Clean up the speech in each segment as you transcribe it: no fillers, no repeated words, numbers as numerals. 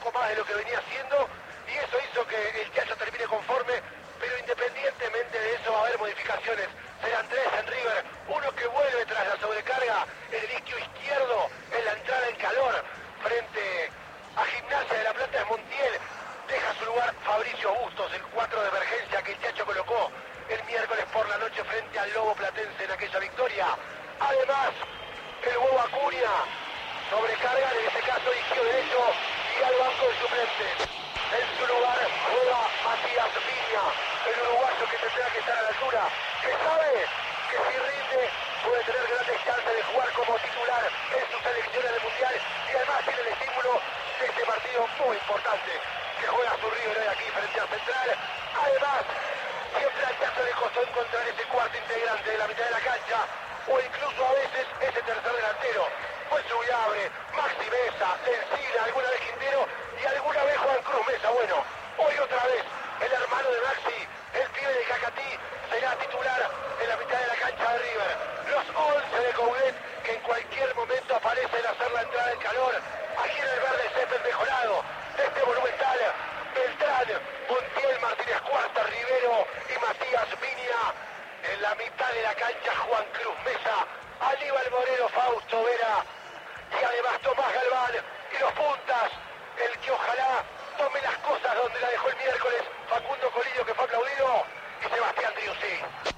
poco más de lo que venía haciendo, y eso hizo que el Chacho termine conforme, pero independientemente de eso va a haber modificaciones. Serán 3 en River, uno que vuelve tras la sobrecarga, el isquio izquierdo en la entrada en calor, frente a Gimnasia de La Plata es Montiel. Deja su lugar Fabricio Bustos, el 4 de emergencia que el Chacho colocó el miércoles por la noche frente al Lobo Platense en aquella victoria. Además, el Huevo Acuña sobrecarga, en este caso isquio derecho, y al banco de suplentes. En su lugar juega Matías Viña, el uruguayo que tendrá que estar a la altura, que sabe que si rinde puede tener grandes chances de jugar como titular en sus selecciones del Mundial, y además tiene el estímulo de este partido muy importante que juega su River hoy aquí frente a Central. Además, siempre al Chacho le costó encontrar ese cuarto integrante de la mitad de la cancha, o incluso a veces ese tercer delantero. Fue Subiabre, Maxi Mesa, Encina, alguna vez Quintero y alguna vez Juan Cruz Mesa. Bueno, hoy otra vez el hermano de Maxi, el pibe de Cacatí, será titular en la mitad de la cancha de River. Los 11 de Coudet, que en cualquier momento aparecen a hacer la entrada en calor. Aquí en el verde césped mejorado, este Monumental, Beltrán, Montiel, Martínez Cuarta, Rivero y Matías Viña. En la mitad de la cancha Juan Cruz Mesa, Aníbal Moreno, Fausto Vera y además Tomás Galván. Y los puntas, el que ojalá tome las cosas donde la dejó el miércoles, Facundo Colillo, que fue aplaudido, y Sebastián Driussi.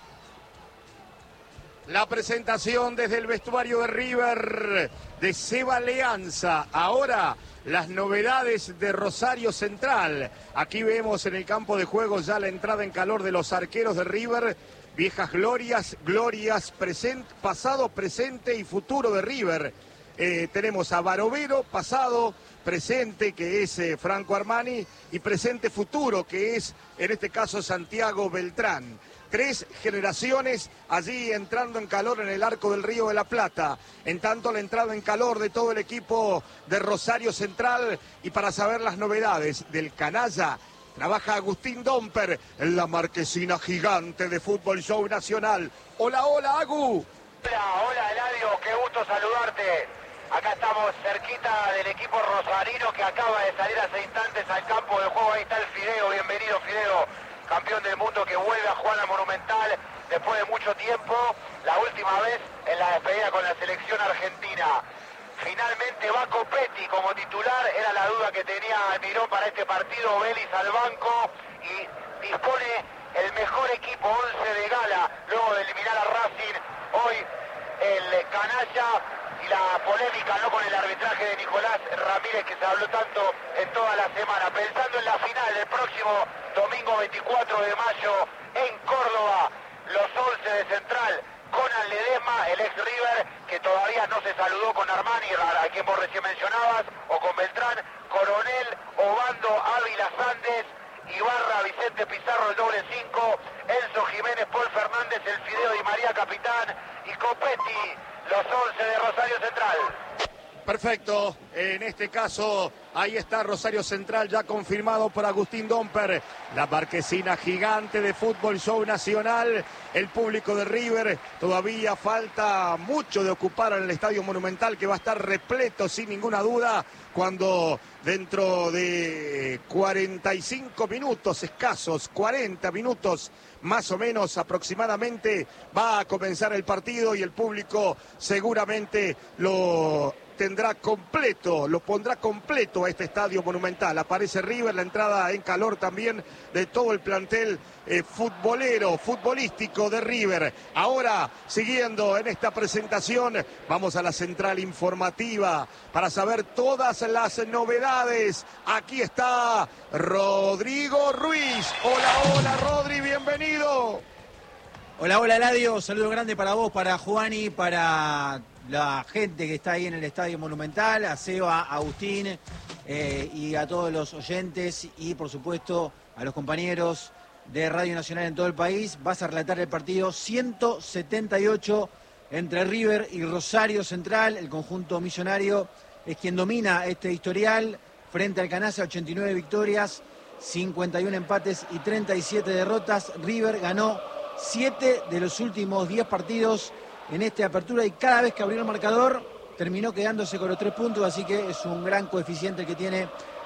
La presentación desde el vestuario de River de Seba Alianza. Ahora las novedades de Rosario Central. Aquí vemos en el campo de juego ya la entrada en calor de los arqueros de River. Viejas glorias, pasado, presente y futuro de River. Tenemos a Barovero, pasado, presente, que es Franco Armani, y presente futuro, que es, en este caso, Santiago Beltrán. 3 generaciones allí entrando en calor en el Arco del Río de la Plata. En tanto, la entrada en calor de todo el equipo de Rosario Central. Y para saber las novedades del canalla, trabaja Agustín Domper en la marquesina gigante de Fútbol Show Nacional. Hola, hola, Agu. Hola, Eladio, qué gusto saludarte. Acá estamos cerquita del equipo rosarino que acaba de salir hace instantes al campo de juego. Ahí está el Fideo, bienvenido Fideo, campeón del mundo que vuelve a jugar a Monumental después de mucho tiempo, la última vez en la despedida con la selección argentina. Finalmente va Copetti como titular, era la duda que tenía Almirón para este partido. Vélez al banco y dispone el mejor equipo, 11 de gala, luego de eliminar a Racing. Hoy el canalla y la polémica, ¿no?, con el arbitraje de Nicolás Ramírez, que se habló tanto en toda la semana. Pensando en la final del próximo domingo 24 de mayo en Córdoba, los 11 de Central, Conan Ledesma, el ex River, que todavía no se saludó con Armani, a quien vos recién mencionabas, o con Beltrán, Coronel, Obando, Ávila, Sandes, Ibarra, Vicente Pizarro, el doble 5, Enzo Jiménez, Paul Fernández, el Fideo Di María, capitán, y Copetti, los 11 de Rosario Central. Perfecto, en este caso ahí está Rosario Central ya confirmado por Agustín Domper, la marquesina gigante de Fútbol Show Nacional. El público de River, todavía falta mucho de ocupar en el Estadio Monumental, que va a estar repleto sin ninguna duda cuando dentro de 45 minutos escasos, 40 minutos más o menos aproximadamente, va a comenzar el partido y el público seguramente lo tendrá completo, lo pondrá completo a este Estadio Monumental. Aparece River, la entrada en calor también de todo el plantel futbolístico de River. Ahora, siguiendo en esta presentación, vamos a la central informativa para saber todas las novedades. Aquí está Rodrigo Ruiz. Hola, hola, Rodri, bienvenido. Hola, hola, Eladio. Saludo grande para vos, para Juani, para la gente que está ahí en el Estadio Monumental, a Seba, a Agustín y a todos los oyentes y, por supuesto, a los compañeros de Radio Nacional en todo el país. Vas a relatar el partido 178 entre River y Rosario Central. El conjunto millonario es quien domina este historial frente al Canalla, 89 victorias, 51 empates y 37 derrotas. River ganó 7 de los últimos 10 partidos en esta apertura y cada vez que abrió el marcador terminó quedándose con los 3 puntos, así que es un gran coeficiente que tiene